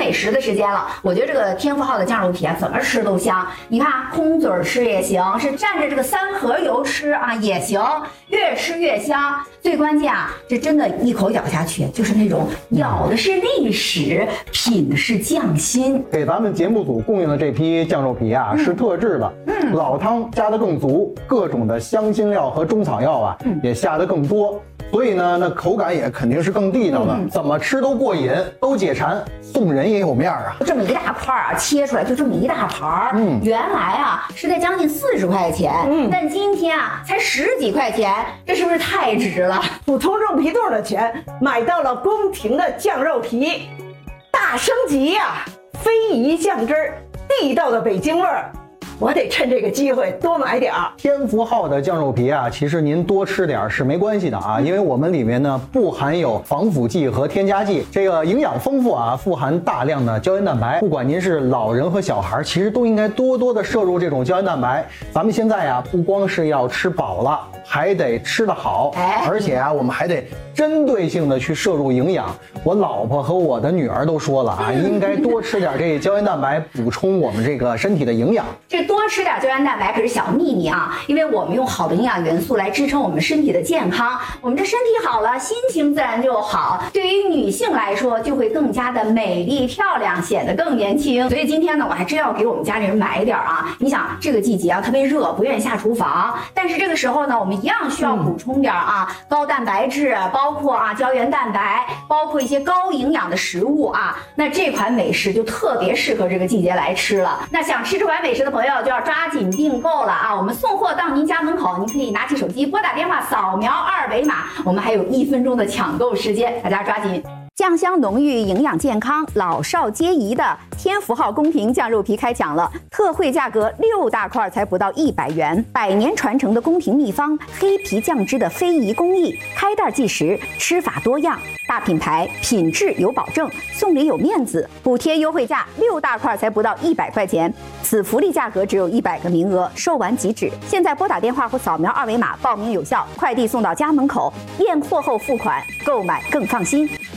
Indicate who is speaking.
Speaker 1: 美食的时间了。我觉得这个天福号的酱肉皮啊，怎么吃都香。你看，空嘴吃也行，是蘸着这个三合油吃啊也行，越吃越香。最关键啊，这真的一口咬下去，就是那种咬的是历史，品的是匠心。
Speaker 2: 给咱们节目组供应的这批酱肉皮啊，是特制的，老汤加的更足，各种的香辛料和中草药啊，也下的更多。所以呢，那口感也肯定是更地道的，怎么吃都过瘾，都解馋，送人也有面啊！
Speaker 1: 这么一大块啊，切出来就这么一大盘儿，原来啊是在将近40块钱，但今天啊才10几块钱，这是不是太值了？
Speaker 3: 普通肉皮冻的钱买到了宫廷的酱肉皮，大升级呀！非遗酱汁儿，地道的北京味儿。我得趁这个机会多买点儿。
Speaker 2: 天福号的酱肉皮啊，其实您多吃点是没关系的啊，因为我们里面呢不含有防腐剂和添加剂，这个营养丰富啊，富含大量的胶原蛋白。不管您是老人和小孩，其实都应该多多的摄入这种胶原蛋白。咱们现在啊，不光是要吃饱了，还得吃得好，而且啊，我们还得针对性的去摄入营养。我老婆和我的女儿都说了啊，应该多吃点这胶原蛋白，补充我们这个身体的营养。
Speaker 1: 这多吃点胶原蛋白可是小秘密啊，因为我们用好的营养元素来支撑我们身体的健康，我们这身体好了，心情自然就好。对于女性来说，就会更加的美丽漂亮，显得更年轻。所以今天呢，我还真要给我们家里人买一点啊。你想这个季节啊，特别热，不愿意下厨房，但是这个时候呢，我们一样需要补充点啊，高蛋白质，包括啊胶原蛋白，包括一些高营养的食物啊。那这款美食就特别适合这个季节来吃了。那想吃这款美食的朋友就要抓紧订购了啊！我们送货到您家门口，您可以拿起手机拨打电话，扫描2维码，我们还有1分钟的抢购时间，大家抓紧。酱香浓郁，营养健康，老少皆宜的天福号宫廷酱肉皮开讲了，特惠价格6大块才不到100元，100年传承的宫廷秘方，黑皮酱汁的非遗工艺，开袋即食，吃法多样，大品牌，品质有保证，送礼有面子，补贴优惠价6大块才不到100块钱，此福利价格只有100个名额，售完即止。现在拨打电话或扫描2维码报名有效，快递送到家门口，验货后付款，购买更放心。